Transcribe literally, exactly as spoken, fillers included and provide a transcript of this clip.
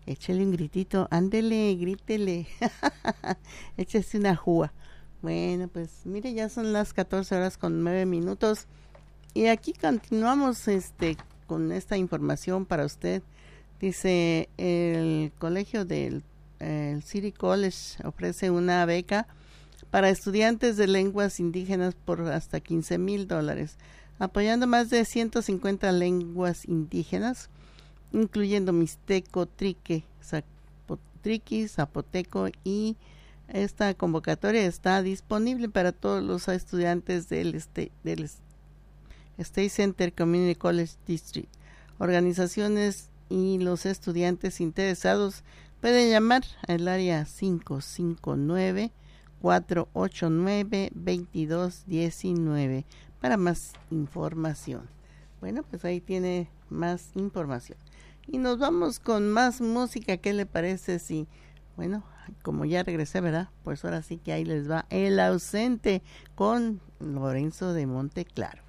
Échale un gritito, ándele, grítele, échese una júa. Bueno, pues mire, ya son las catorce horas con nueve minutos y aquí continuamos este con esta información para usted. Dice, el colegio del el City College ofrece una beca para estudiantes de lenguas indígenas por hasta quince mil dólares, apoyando más de ciento cincuenta lenguas indígenas, incluyendo mixteco, trique, zapo, triqui, zapoteco, y esta convocatoria está disponible para todos los estudiantes del, este, del State Center Community College District. Organizaciones y los estudiantes interesados pueden llamar al área cinco cinco nueve, cuatro ocho nueve, dos dos uno nueve para más información. Bueno, pues ahí tiene más información. Y nos vamos con más música. ¿Qué le parece si, bueno, como ya regresé, ¿verdad? Pues ahora sí que ahí les va El Ausente con Lorenzo de Monteclaro.